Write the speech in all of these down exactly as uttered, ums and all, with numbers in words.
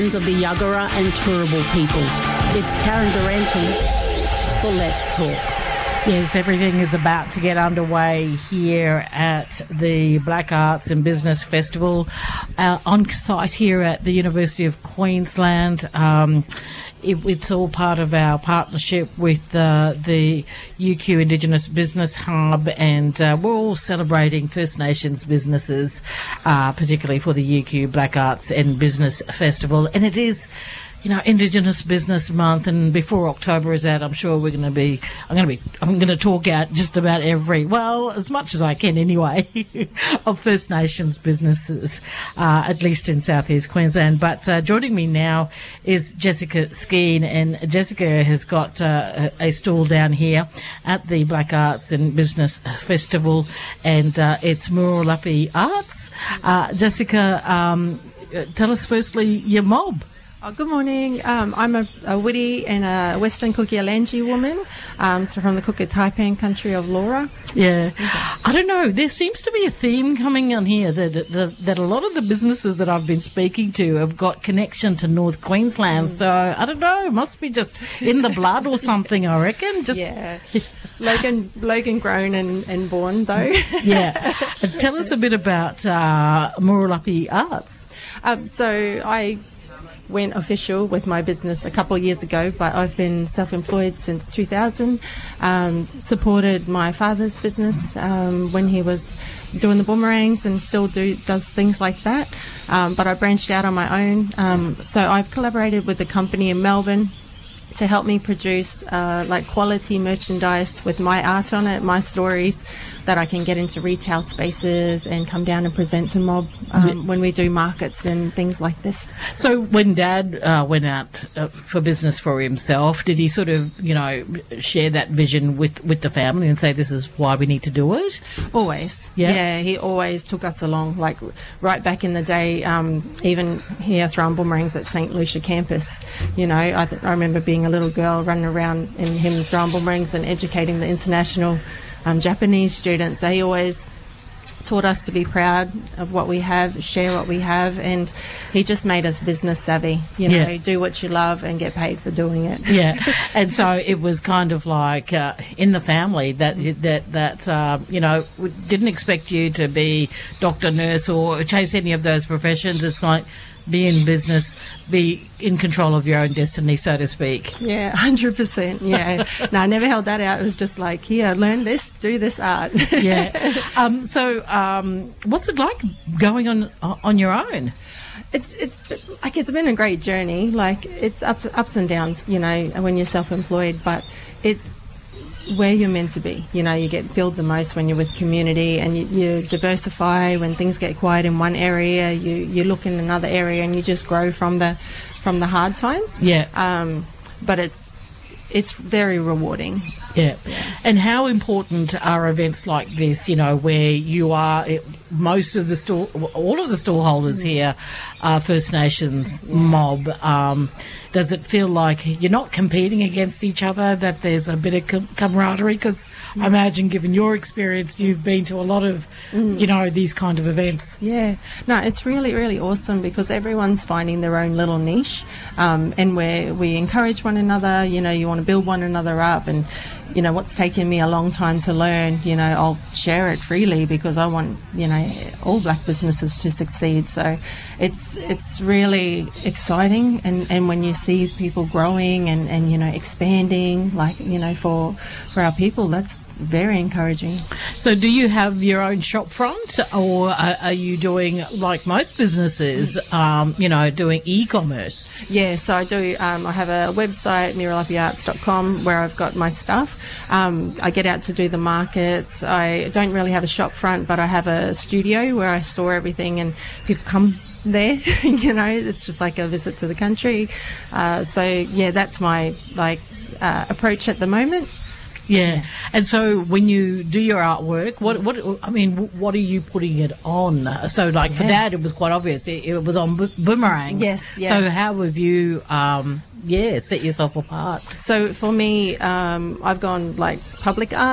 of the Yagara and Turrbal peoples. It's Karen Durante for Let's Talk. Yes, everything is about to get underway here at the Black Arts and Business Festival uh, on site here at the University of Queensland. Um, it, it's all part of our partnership with uh, the U Q Indigenous Business Hub, and uh, we're all celebrating First Nations businesses, uh, particularly for the U Q Black Arts and Business Festival. And it is, you know, Indigenous Business Month, and before October is out, I'm sure we're going to be, I'm going to be, I'm going to talk out just about every, well, as much as I can anyway, of First Nations businesses, uh, at least in Southeast Queensland. But uh, joining me now is Jessica Skeen, and Jessica has got uh, a stall down here at the Black Arts and Business Festival, and uh, it's Muralapi Arts. Uh, Jessica, um, tell us firstly your mob. Oh, good morning. Um, I'm a, a Wiri and a Western Kukialangi woman, um, so from the Kuka Taipan country of Laura. Yeah. Okay. I don't know. There seems to be a theme coming on here that, that that a lot of the businesses that I've been speaking to have got connection to North Queensland. Mm. So I don't know. It must be just in the blood or something, I reckon. Just yeah. Logan, Logan grown and, and born, though. Yeah. Tell us a bit about uh, Muralapi Arts. Um, so I went official with my business a couple of years ago, but I've been self-employed since two thousand. Um, supported my father's business um, when he was doing the boomerangs, and still do does things like that. Um, but I branched out on my own. Um, so I've collaborated with a company in Melbourne to help me produce uh, like quality merchandise with my art on it, my stories, that I can get into retail spaces and come down and present to mob um, yeah. when we do markets and things like this. So when Dad uh, went out uh, for business for himself, did he sort of, you know, share that vision with, with the family and say this is why we need to do it? Always. Yeah. Yeah, he always took us along, like right back in the day, um, even here throwing boomerangs at Saint Lucia campus. You know, I, th- I remember being a little girl running around and him throwing boomerangs and educating the international Um, Japanese students. So he always taught us to be proud of what we have, share what we have, and he just made us business savvy. You know, yeah. do what you love and get paid for doing it. Yeah, and so it was kind of like uh, in the family that that that uh, you know, didn't expect you to be doctor, nurse, or chase any of those professions. It's like, be in business, be in control of your own destiny, so to speak. Yeah, one hundred percent. Yeah. No, I never held that out. It was just like, here, learn this, do this art. Yeah. Um, so um, what's it like going on on your own? It's it's like it's been a great journey. Like it's ups, ups and downs, you know, when you're self-employed, but it's where you're meant to be. You know, you get filled the most when you're with community, and you, you diversify. When things get quiet in one area, you, you look in another area, and you just grow from the from the hard times. Yeah. Um, but it's it's very rewarding. Yeah. And how important are events like this, you know, where you are, it, most of the store, all of the stallholders here are First Nations yeah. mob. Um, does it feel like you're not competing against each other, that there's a bit of com- camaraderie? Because mm. I imagine, given your experience, you've been to a lot of, mm. you know, these kind of events. Yeah. No, it's really, really awesome because everyone's finding their own little niche, um, and where we encourage one another. You know, you want to build one another up, and you know, what's taken me a long time to learn, you know, I'll share it freely because I want, you know, all black businesses to succeed. So it's it's really exciting. And, and when you see people growing and, and, you know, expanding, like, you know, for for our people, that's very encouraging. So do you have your own shop front, or are, are you doing, like most businesses, um, you know, doing e-commerce? Yeah, so I do. Um, I have a website, muralapi arts dot com, where I've got my stuff. Um, I get out to do the markets. I don't really have a shop front, but I have a studio where I store everything, and people come there. You know, it's just like a visit to the country. Uh, so yeah, that's my like uh, approach at the moment. Yeah. yeah, and so when you do your artwork, what what I mean, what are you putting it on? So like yeah. for Dad, it was quite obvious. It, it was on bo- boomerangs. Yes. Yeah. So how have you, um, yeah, set yourself apart? So for me, um, I've gone like public art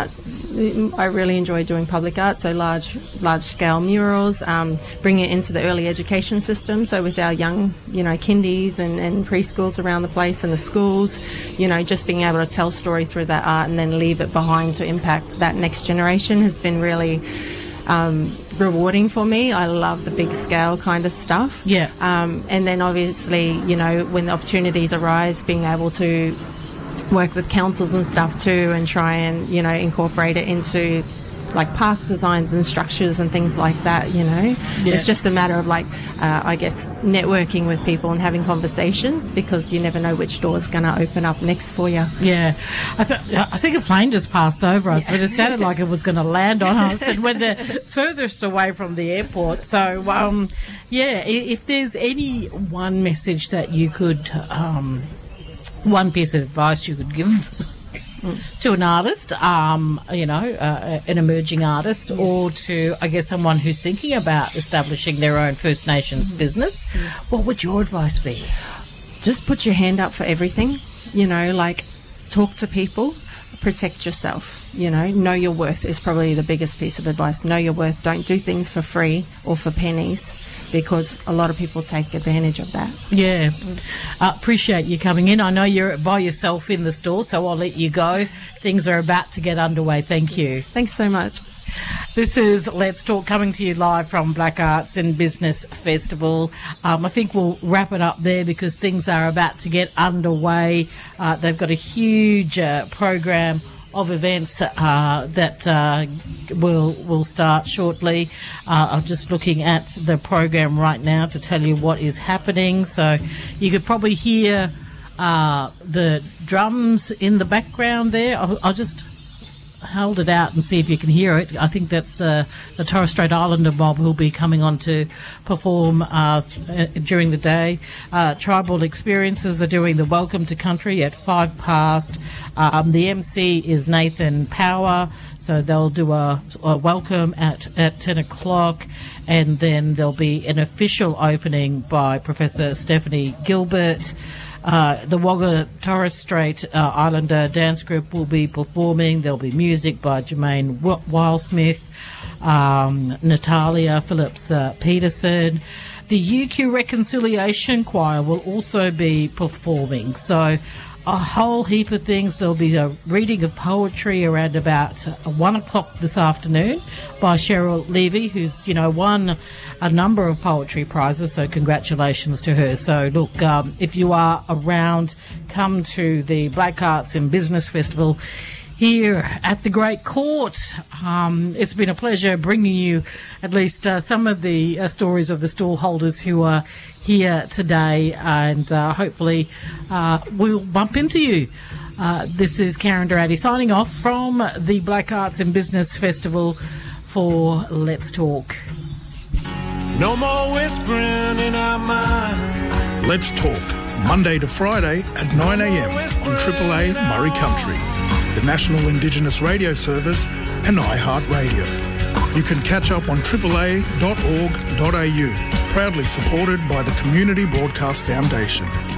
I really enjoy doing public art, so large, large-scale murals, um, bring it into the early education system. So with our young, you know, kindies and, and preschools around the place and the schools, you know, just being able to tell story through that art and then leave it behind to impact that next generation has been really um, rewarding for me. I love the big scale kind of stuff. Yeah. Um, and then obviously, you know, when the opportunities arise, being able to work with councils and stuff too, and try and, you know, incorporate it into like park designs and structures and things like that, you know. Yeah. It's just a matter of like, uh, I guess, networking with people and having conversations, because you never know which door's going to open up next for you. Yeah. I, th- I think a plane just passed over us, yeah. but it sounded like it was going to land on us, and we're the furthest away from the airport. So, um, yeah, if there's any one message that you could, um, one piece of advice you could give to an artist, um, you know, uh, an emerging artist, yes. or to, I guess, someone who's thinking about establishing their own First Nations mm-hmm. business, yes. what would your advice be? Just put your hand up for everything, you know, like talk to people, protect yourself, you know, know your worth is probably the biggest piece of advice. Know your worth. Don't do things for free or for pennies, because a lot of people take advantage of that. Yeah. Uh, appreciate you coming in. I know you're by yourself in the store, so I'll let you go. Things are about to get underway. Thank you. Thanks so much. This is Let's Talk, coming to you live from Black Arts and Business Festival. Um, I think we'll wrap it up there because things are about to get underway. Uh, they've got a huge uh, program of events uh, that uh, will will start shortly. Uh, I'm just looking at the program right now to tell you what is happening. So you could probably hear uh, the drums in the background there. I'll, I'll just hold it out and see if you can hear it. I think that's uh, the Torres Strait Islander mob who'll be coming on to perform uh, during the day. Uh, Tribal Experiences are doing the Welcome to Country at five past. Um, the M C is Nathan Power, so they'll do a, a welcome at, at ten o'clock, and then there'll be an official opening by Professor Stephanie Gilbert. Uh, the Wagga Torres Strait uh, Islander Dance Group will be performing. There'll be music by Jermaine Wildsmith, um, Natalia Phillips uh, Peterson. The U Q Reconciliation Choir will also be performing. So a whole heap of things. There'll be a reading of poetry around about uh, one o'clock this afternoon by Cheryl Levy, who's, you know, won a number of poetry prizes, so congratulations to her. So look, um, if you are around, come to the Black Arts and Business Festival here at the Great Court. Um, it's been a pleasure bringing you at least uh, some of the uh, stories of the stall holders who are here today, and uh, hopefully uh, we'll bump into you. Uh, this is Karen Durante signing off from the Black Arts and Business Festival for Let's Talk. No more whispering in our mind. Let's Talk, Monday to Friday at nine a.m. on Triple A Murray Country, the National Indigenous Radio Service and iHeartRadio. You can catch up on triple a dot org dot a u, proudly supported by the Community Broadcast Foundation.